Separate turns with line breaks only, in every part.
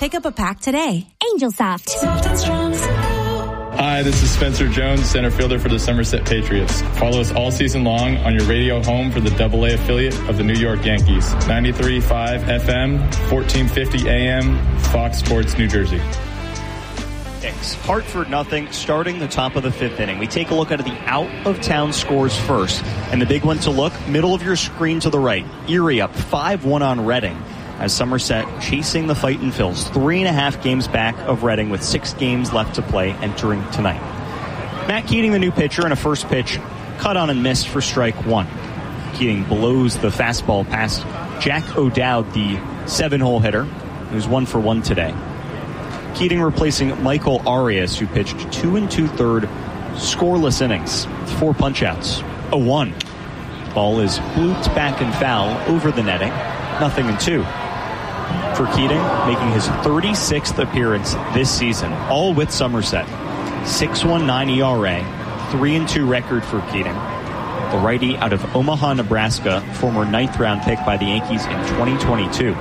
Pick up a pack today.
Angel Soft.
Soft and strong.
Hi, this is Spencer Jones, center fielder for the Somerset Patriots. Follow us all season long on your radio home for the AA affiliate of the New York Yankees. 93.5 FM, 1450 AM, Fox Sports, New Jersey.
Hartford nothing, starting the top of the fifth inning. We take a look at the out-of-town scores first. And the big one to look, middle of your screen to the right. Erie up 5-1 on Reading, as Somerset chasing the fight in Phils. 3.5 games back of Reading with 6 games left to play entering tonight. Matt Keating, the new pitcher, and a first pitch cut on and missed for strike one. Keating blows the fastball past Jack O'Dowd, the 7-hole hitter, who's 1 for 1 today. Keating replacing Michael Arias, who pitched 2 2/3 scoreless innings, 4 punch-outs, a 1. Ball is blooped back and foul over the netting, 0-2. For Keating, making his 36th appearance this season, all with Somerset. 6.19 ERA, 3-2 record for Keating. The righty out of Omaha, Nebraska, former 9th-round pick by the Yankees in 2022.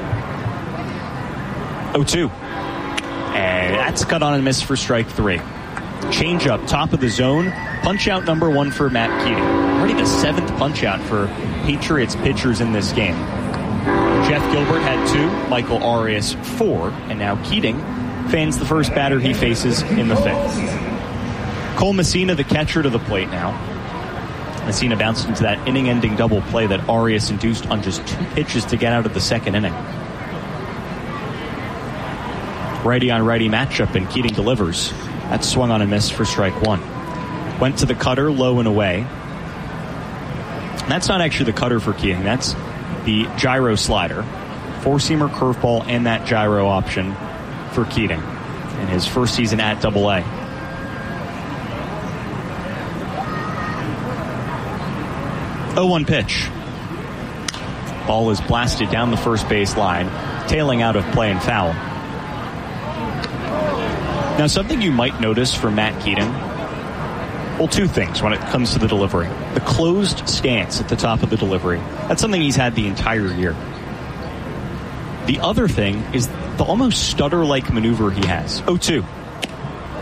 0-2. And that's cut on and missed for strike 3. Change up, top of the zone. Punch out number 1 for Matt Keating. Already the 7th punch out for Patriots pitchers in this game. Jeff Gilbert had 2, Michael Arias 4, and now Keating fans the first batter he faces in the 5th. Cole Messina, the catcher, to the plate now. Messina bounced into that inning-ending double play that Arias induced on just 2 pitches to get out of the 2nd inning. Righty-on-righty matchup, and Keating delivers. That's swung on and missed for strike 1. Went to the cutter, low and away. That's not actually the cutter for Keating. That's the gyro slider. 4-seamer curveball and that gyro option for Keating in his first season at AA. Oh, 1 pitch. Ball is blasted down the first base line, tailing out of play and foul. Now, something you might notice for Matt Keating, well, 2 things when it comes to the delivery. The closed stance at the top of the delivery. That's something he's had the entire year. The other thing is the almost stutter-like maneuver he has. 0-2.